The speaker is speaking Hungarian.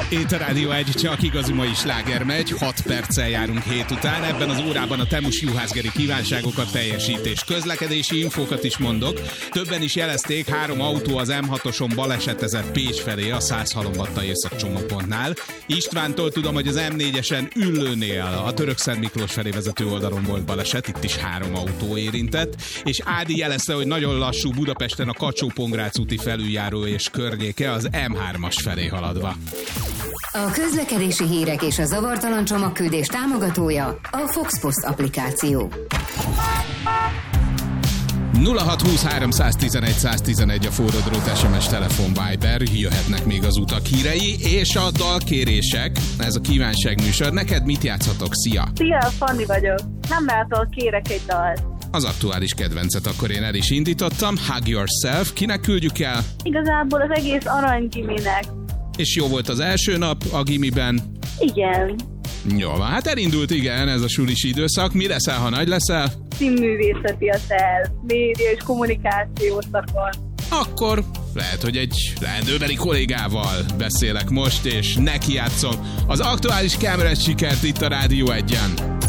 Itt a Rádió 1, csak igazi mai sláger megy, 6 perccel járunk 7 után. Ebben az órában a Temus juhászgeri kívánságokat teljesítés. Közlekedési infókat is mondok. Többen is jelezték, 3 autó az M6-oson balesetezett Pécs felé a Szászhalombatta északcsomópontnál. Istvántól tudom, hogy az M4-esen Üllőnél a Törökszent Miklós felé vezető oldalon volt baleset, itt is 3 autó érintett. És Ádi jelezte, hogy nagyon lassú Budapesten a Kacsó-Pongrác úti felüljáró és környéke az M3-as felé haladva. A közlekedési hírek és a zavartalan csomagküldés támogatója a Fox Post applikáció. 0620 111 111 a forradrót SMS telefon Viber, jöhetnek még az utak hírei, és a dalkérések, ez a kívánságműsor. Neked mit játszhatok? Szia! Szia, Fanni vagyok. Nem látol, kérek egy dalt. Az aktuális kedvencet akkor én el is indítottam. Hug Yourself. Kinek küldjük el? Igazából az egész Aranygiminek. És jó volt az első nap a gimiben? Igen. Jó van, hát elindult igen ez a sulis időszak. Mi leszel, ha nagy leszel? Színművészeti a terv, média és kommunikáció szakon. Akkor lehet, hogy egy leendőbeli kollégával beszélek most, és neki játszom az aktuális Cameron sikert itt a Rádió 1-en.